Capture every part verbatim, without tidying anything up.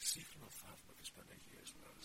σύγχρονο θαύμα της Παναγίας μας.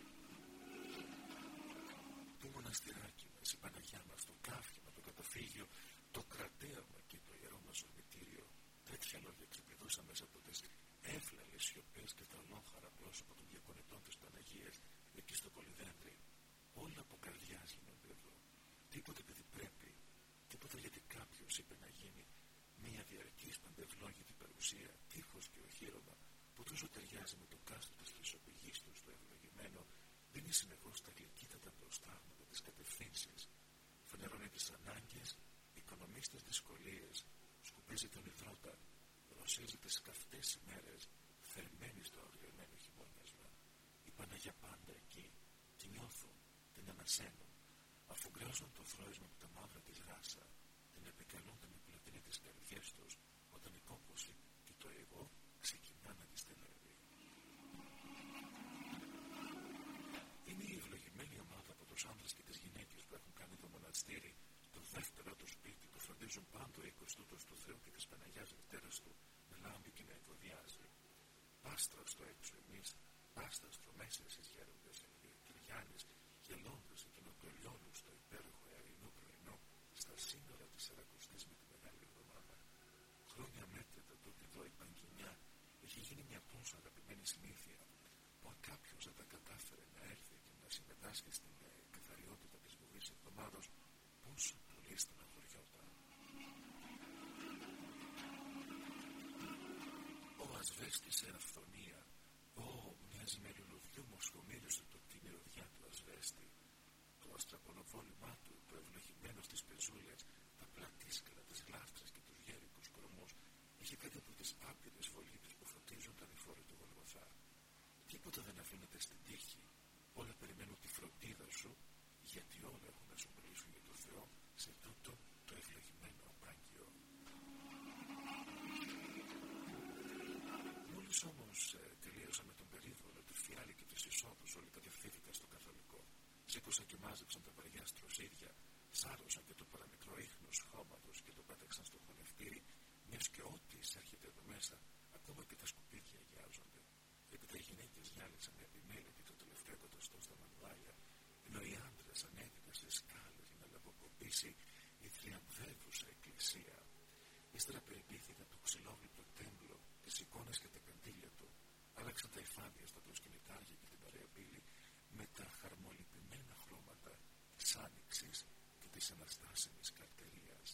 Το μοναστηράκι μας, η Παναγιά μας, το κάφημα, το καταφύγιο, το κρατέαμα και το ιερό μας ορμητήριο. Τέτοια λόγια ξεπηδούσαν μέσα από τις εύλαλες σιωπές και τα ολόχαρα πρόσωπα των διακονητών της Παναγίας εκεί στο Πολυδέντρι. Όλα από καρδιάς γίνονται εδώ. Τίποτα επειδή πρέπει, τίποτα γιατί κάποιος είπε να γίνει. Μια διαρκής παντευλόγητη παρουσία, τείχος και οχύρωμα που τόσο ταιριάζει με το κάστρο της χρυσοπηγής του στο ευλογημένο, δίνει συνεχώς τα γλυκύτατα προστάγματα της κατευθύνσης, φανερώνει τις ανάγκες, οικονομείς τις δυσκολίες, σκουπίζει τον υδρότα, δροσίζει τις καυτές ημέρες, θερμαίνει στο αγριεμένο χειμώνιασμα. Η Παναγιά πάντα εκεί, τη νιώθουν, την ανασένουν, αφού γκράζουν το θρόισμα από τα μαύρα της ράσα, την επικαλούνται με πλατίνη τις καρδιές τους, όταν η κόμποση και το εγώ ξεκινά να τη στενεύει. Είναι η ευλογημένη ομάδα από τους άνδρες και τις γυναίκες που έχουν κάνει το μοναστήρι το δεύτερο του σπίτι, που φροντίζουν πάντο οίκος τούτος του Θεού και της Παναγιάς μητέρας του να λάμπει και να ευωδιάζει. Πάστρα στο έξω εμείς, πάστα στο μέσα εσείς γέροντες, Κυριάννης, γελώντας εκείνο το λιόλου στο υπέροχο αερινό πρωινό, στα σύνορα της Σαρακοστής με τη Μεγάλη Εβδομάδα. Χρόνια μέτρητα τότε εδώ η Παγκινιά έχει γίνει μια τόσο αγαπημένη συνήθεια, που αν κάποιος δεν τα κατάφερε να έρθει και να συμμετάσχει στην ε, καθαριότητα της βουβής εβδομάδος, πόσο πολύ στεναχωριόταν. Ο ασβέστης σε αυθονία, ω, μοιάζει με λουλουδιού μοσχομύριωσε το κτηνιωδιά του ασβέστη. Το αστραπονοβόλημά του, το ευλογημένο στις πεζούλες, τα πλατήσκαλα, τις γλάφτρες και τους γέρικους κορμούς, είχε κάτι από τις άπειρες βολίδες που φωτίζουν τα ανηφόρα του Γολγοθά. Τίποτα δεν αφήνεται στην τύχη. Όλα περιμένουν τη φροντίδα σου, γιατί όλα έχουν να σου μιλήσουν για το Θεό σε τούτο το ευλογημένο απάγγιο. Μόλις όμως ε, τελείωσα με τον περίβολο, τη φιάλη και τις εισόδους, όλοι κατευθύνθηκαν στο καθολικό. Σήκωσαν και μάζεψαν τα βαριά στροσίδια, σάρωσαν και το παραμικρό ίχνος χώματος και το πέταξαν στο χωνευτήρι, μιας και ό,τι εισέρχεται εδώ μέσα, ακόμα και τα σκουπίδια αγιάζονται. Έπειτα οι γυναίκες γυάλισαν με επιμέλεια το τελευταίο εκατοστό στα μανουάλια, ενώ οι άντρες ανέβηκαν σε σκάλες για να λαβοκοπήσει η θριαμβεύουσα εκκλησία. Ύστερα περιποιήθηκαν το ξυλόβλητο τέμπλο, τις εικόνες και τα καντήλια του, άλλαξαν τα υφάδια στα προσκυνητάρια και την ωραία πύλη με τα χαρμολυπημένα χρώματα της άνοιξης και της αναστάσιμης καρτερίας.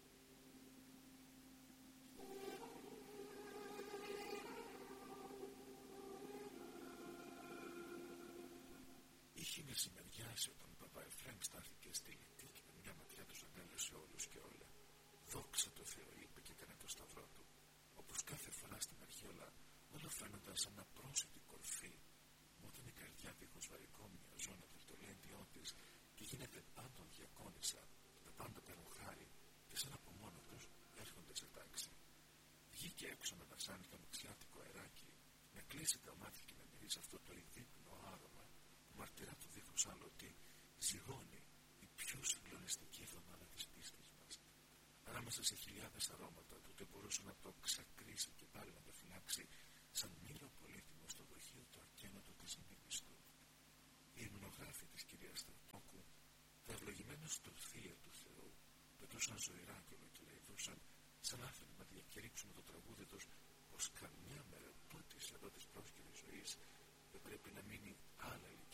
Είχε μεσημεριάσει όταν ο παπά Εφραίμ στάθηκε στη λιτή και με μια ματιά τους αγκάλιασε όλους και όλα. Δόξα τω Θεώ, είπε και έκανε το σταυρό του. Όπως κάθε φορά στην αρχή όλα, όλα φαίνονταν σαν απρόσιτη κορφή. Μα όταν η καρδιά δίχως βαρικόμοια ζώνεται το λέντιό της και γίνεται πάντων διακόνησα, τα πάντα παίρνουν χάρη και σαν από μόνο τους έρχονται σε τάξη. Βγήκε έξω με ένα σαν καμιξιάτικο αεράκι, να κλείσει τα μάτια και να μυρίσει αυτό το ειδείπνο άρωμα που μαρτυρά του δίχως άλλο ότι ζυγώνει η πιο συγκλονιστική εβδομάδα της πίστης μας. Ανάμεσα σε χιλιάδες αρώματα, τότε μπορούσε να το ξακρίσει και πάλι να το φυλάξει σαν μύρο πολύτιμο στο δοχείο του ακένωτο της μνήμης του. Οι υμνογράφοι της κυρίας Στρατόκου, τα ευλογημένα στολθεία του Θεού, πετούσαν ζωηρά και ολοκυλαϊδούσαν, σαν άφηνε να διακηρύξουν το τραγούδι τους πως καμιά μέρα τούτης εδώ της πρόσκαιρης ζωής δεν πρέπει να μείνει άλλα